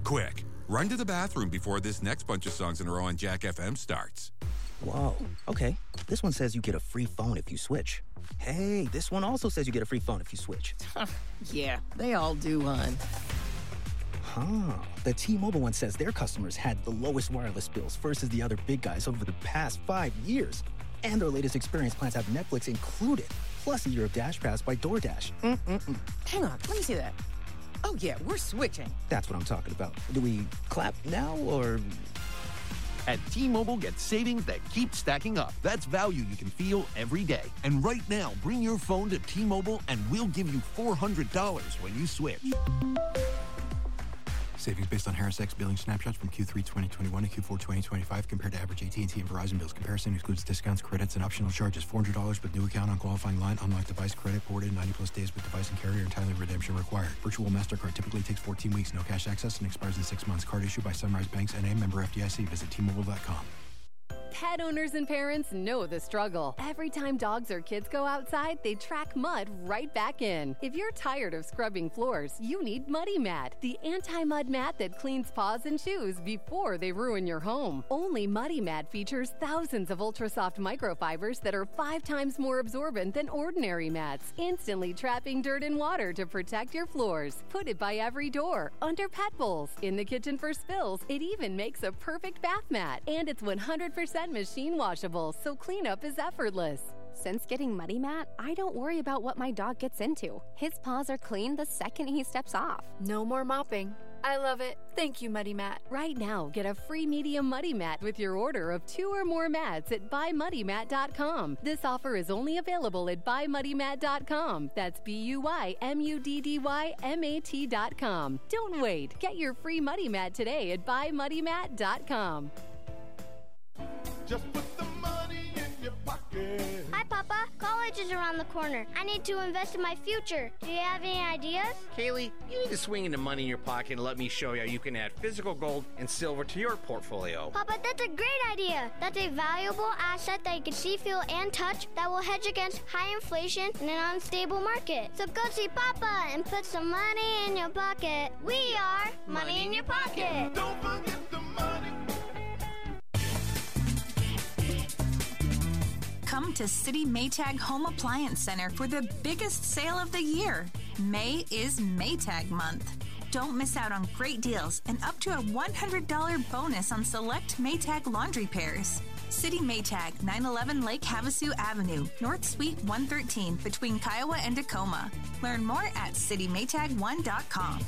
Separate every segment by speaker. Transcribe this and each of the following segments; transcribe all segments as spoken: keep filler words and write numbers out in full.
Speaker 1: Quick, run to the bathroom before this next bunch of songs in a row on Jack F M starts.
Speaker 2: Whoa, okay. This one says you get a free phone if you switch. Hey, this one also says you get a free phone if you switch.
Speaker 3: Yeah, they all do, hon.
Speaker 2: Huh. The T-Mobile one says their customers had the lowest wireless bills versus the other big guys over the past five years. And their latest experience plans have Netflix included, plus a year of Dash Pass by DoorDash. Mm-mm-mm.
Speaker 3: Hang on, let me see that. Oh, yeah, we're switching.
Speaker 2: That's what I'm talking about. Do we clap now, or...?
Speaker 4: At T-Mobile, get savings that keep stacking up. That's value you can feel every day. And right now, bring your phone to T-Mobile and we'll give you four hundred dollars when you switch.
Speaker 5: Savings based on Harris X billing snapshots from Q three twenty twenty-one to Q four twenty twenty-five compared to average A T and T and Verizon bills. Comparison excludes discounts, credits, and optional charges. four hundred dollars with new account on qualifying line. Unlocked device credit ported ninety plus days with device and carrier and timely redemption required. Virtual MasterCard typically takes fourteen weeks. No cash access and expires in six months. Card issued by Sunrise Banks N A, member F D I C. Visit T Mobile dot com.
Speaker 6: Pet owners and parents know the struggle. Every time dogs or kids go outside, they track mud right back in. If you're tired of scrubbing floors, you need Muddy Mat, the anti-mud mat that cleans paws and shoes before they ruin your home. Only Muddy Mat features thousands of ultra-soft microfibers that are five times more absorbent than ordinary mats, instantly trapping dirt and water to protect your floors. Put it by every door, under pet bowls, in the kitchen for spills. It even makes a perfect bath mat. And it's one hundred percent machine washable, so cleanup is effortless.
Speaker 7: Since getting Muddy Mat, I don't worry about what my dog gets into. His paws are clean the second he steps off.
Speaker 8: No more mopping. I love it. Thank you, Muddy Mat.
Speaker 6: Right now, get a free medium Muddy Mat with your order of two or more mats at buy muddy mat dot com. This offer is only available at buy muddy mat dot com. That's B U Y M U D D Y M A T dot com. Don't wait. Get your free Muddy Mat today at buy muddy mat dot com.
Speaker 9: Just put the money in your pocket.
Speaker 10: Hi, Papa. College is around the corner. I need to invest in my future. Do you have any ideas?
Speaker 11: Kaylee, you need to swing into money in your pocket and let me show you how you can add physical gold and silver to your portfolio.
Speaker 10: Papa, that's a great idea. That's a valuable asset that you can see, feel, and touch that will hedge against high inflation in an unstable market. So go see Papa and put some money in your pocket. We are Money, money in Your Pocket.
Speaker 9: Don't forget the money.
Speaker 12: Come to City Maytag Home Appliance Center for the biggest sale of the year. May is Maytag month. Don't miss out on great deals and up to a one hundred dollars bonus on select Maytag laundry pairs. City Maytag, nine eleven Lake Havasu Avenue, North Suite one thirteen, between Kiowa and Tacoma. Learn more at city maytag one dot com.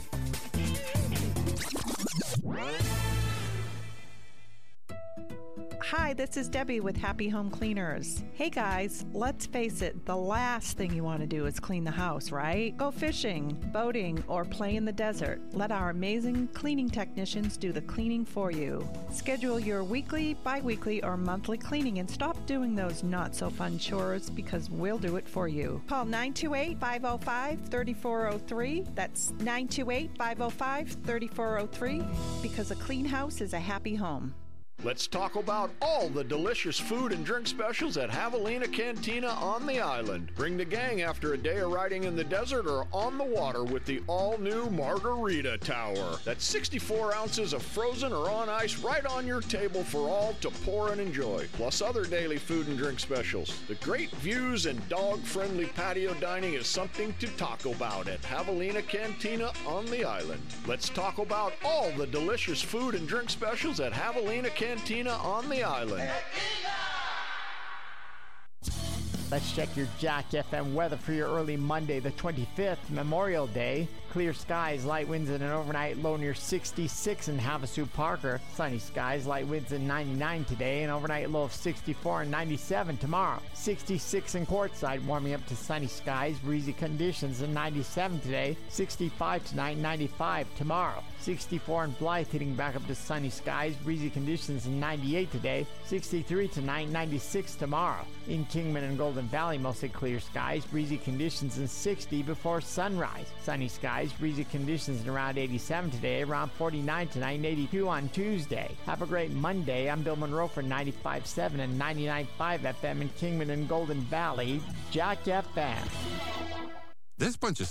Speaker 13: Hi, this is Debbie with Happy Home Cleaners. Hey guys, let's face it, the last thing you want to do is clean the house, right? Go fishing, boating, or play in the desert. Let our amazing cleaning technicians do the cleaning for you. Schedule your weekly, bi-weekly, or monthly cleaning and stop doing those not-so-fun chores because we'll do it for you. Call nine two eight, five oh five, three four oh three. That's nine two eight, five oh five, three four oh three because a clean house is a happy home.
Speaker 14: Let's talk about all the delicious food and drink specials at Javelina Cantina on the island. Bring the gang after a day of riding in the desert or on the water with the all-new Margarita Tower. That's sixty-four ounces of frozen or on ice right on your table for all to pour and enjoy, plus other daily food and drink specials. The great views and dog-friendly patio dining is something to talk about at Javelina Cantina on the island. Let's talk about all the delicious food and drink specials at Javelina Cantina Cantina on the island.
Speaker 15: Let's check your Jack F M weather for your early Monday, the twenty-fifth, Memorial Day. Clear skies, light winds, and an overnight low near sixty-six in Havasu Parker. Sunny skies, light winds at ninety-nine today, and overnight low of sixty-four and ninety-seven tomorrow. sixty-six in Quartzsite, warming up to sunny skies, breezy conditions at ninety-seven today. sixty-five tonight, ninety-five tomorrow. sixty-four in Blythe, hitting back up to sunny skies, breezy conditions and ninety-eight today. sixty-three tonight, ninety-six tomorrow. In Kingman and Golden Valley, mostly clear skies, breezy conditions and sixty before sunrise. Sunny skies, breezy conditions and around eighty-seven today, around forty-nine tonight and eighty-two on Tuesday. Have a great Monday. I'm Bill Monroe for ninety-five point seven and ninety-nine point five F M in Kingman and Golden Valley. Jack F M.
Speaker 1: This bunch of